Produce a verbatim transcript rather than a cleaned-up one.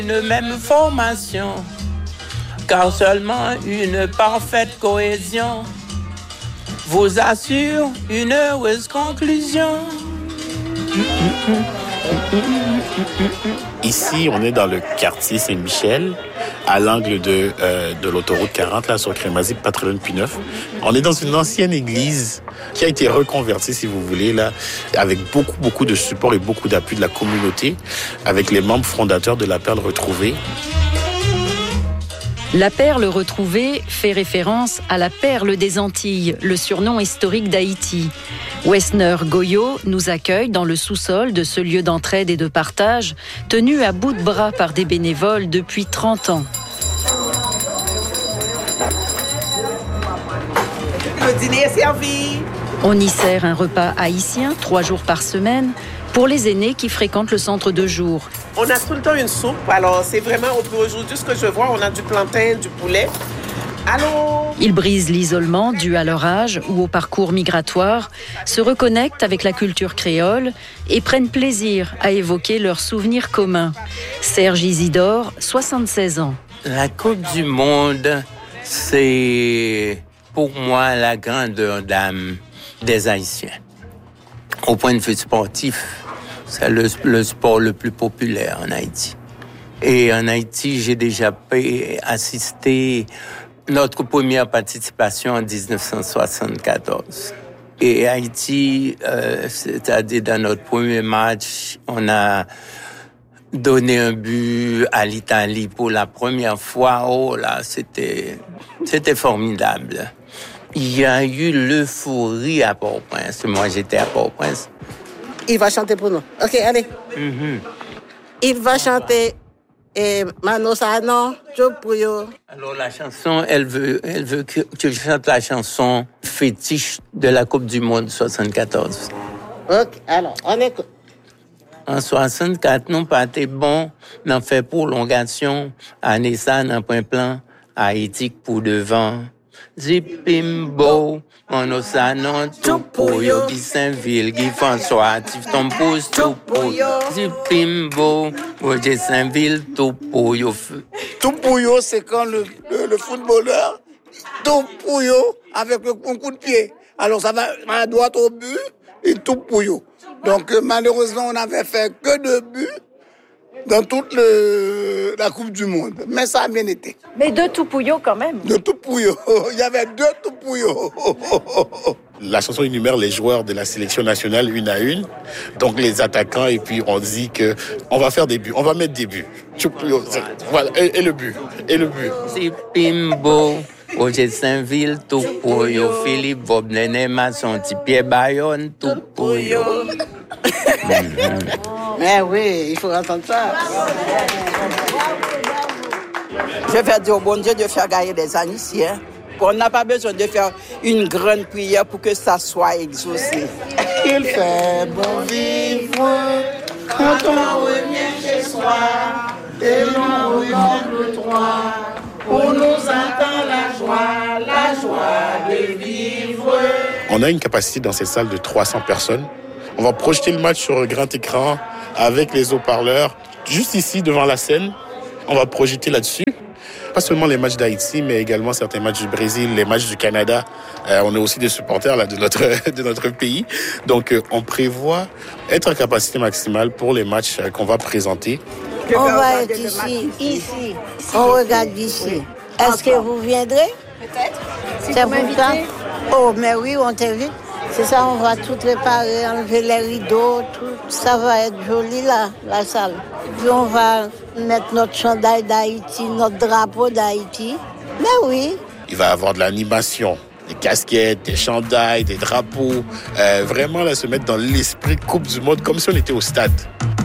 Une même formation, car seulement une parfaite cohésion vous assure une heureuse conclusion. Ici, on est dans le quartier Saint-Michel, à l'angle de, euh, de l'autoroute quarante, là, sur Crémazie, Patrolone Puy-Neuf. On est dans une ancienne église qui a été reconvertie, si vous voulez, là, avec beaucoup, beaucoup de support et beaucoup d'appui de la communauté, avec les membres fondateurs de la Perle Retrouvée. La Perle Retrouvée fait référence à la Perle des Antilles, le surnom historique d'Haïti. Wessner Goyot nous accueille dans le sous-sol de ce lieu d'entraide et de partage, tenu à bout de bras par des bénévoles depuis trente ans. Le dîner est servi. On y sert un repas haïtien, trois jours par semaine, pour les aînés qui fréquentent le centre de jour. On a tout le temps une soupe, alors c'est vraiment, aujourd'hui, ce que je vois, on a du plantain, du poulet. Allô? Ils brisent l'isolement dû à leur âge ou au parcours migratoire, se reconnectent avec la culture créole et prennent plaisir à évoquer leurs souvenirs communs. Serge Isidore, soixante-seize ans. La Coupe du Monde, c'est pour moi la grandeur d'âme des Haïtiens. Au point de vue sportif, c'est le, le sport le plus populaire en Haïti. Et en Haïti, j'ai déjà assisté notre première participation en dix-neuf cent soixante-quatorze. Et Haïti, euh, c'est-à-dire dans notre premier match, on a donné un but à l'Italie pour la première fois. Oh là, c'était, c'était formidable. Il y a eu l'euphorie à Port-au-Prince. Moi, j'étais à Port-au-Prince. Il va chanter pour nous. OK, allez. Mm-hmm. Il va chanter et Mano Sano, Chopuyo. Alors, la chanson, elle veut, elle veut que, que je chante la chanson fétiche de la Coupe du Monde soixante-quatorze. OK, alors, on écoute. En soixante-quatre, nous pas été bon, n'en fait prolongation, année ça, n'en point plan, Haïti pour devant. Zipimbo, Mano Sano, Chopuyo, Guy Saint-Ville, Guy François, Tifton Pousse, Chopuyo. Zipimbo, Roger Saint-Ville, Chopuyo. Chopuyo, c'est quand le, le, le footballeur Chopuyo avec un coup de pied. Alors ça va à droite au but et Chopuyo. Donc malheureusement, on n'avait fait que deux buts dans toute le, la Coupe du Monde. Mais ça a bien été. Mais deux Toupouillots quand même. Deux Toupouillots. Il y avait deux Toupouillots. La chanson énumère les joueurs de la sélection nationale une à une, donc les attaquants, et puis on dit que on va faire des buts, on va mettre des buts. Voilà, et, et le but, et le but. Zipimbo, Roger Saint-Ville, Toupouyo, Philippe Bob Nene Masson, Pierre Bayonne, Toupouyo. Mais oui, il faut entendre ça. Je vais dire au bon Dieu de faire gagner des Haïtiens. On n'a pas besoin de faire une grande prière pour que ça soit exaucé. Il fait bon vivre quand on revient chez soi et l'on regarde le toit. On nous attend la joie, la joie de vivre. On a une capacité dans cette salle de trois cents personnes. On va projeter le match sur un grand écran avec les haut-parleurs. Juste ici, devant la scène, on va projeter là-dessus. Pas seulement les matchs d'Haïti, mais également certains matchs du Brésil, les matchs du Canada. Euh, on est aussi des supporters là, de, notre, de notre pays. Donc, euh, on prévoit être en capacité maximale pour les matchs euh, qu'on va présenter. On va être ici, ici. On regarde d'ici. Est-ce que vous viendrez? Peut-être. Si C'est vous pour ça? Oh, mais oui, on t'invite. C'est ça, on va tout réparer, enlever les rideaux, tout. Ça va être joli là, la salle. Puis on va mettre notre chandail d'Haïti, notre drapeau d'Haïti. Mais oui. Il va y avoir de l'animation, des casquettes, des chandails, des drapeaux. Euh, vraiment là, se mettre dans l'esprit Coupe du Monde comme si on était au stade.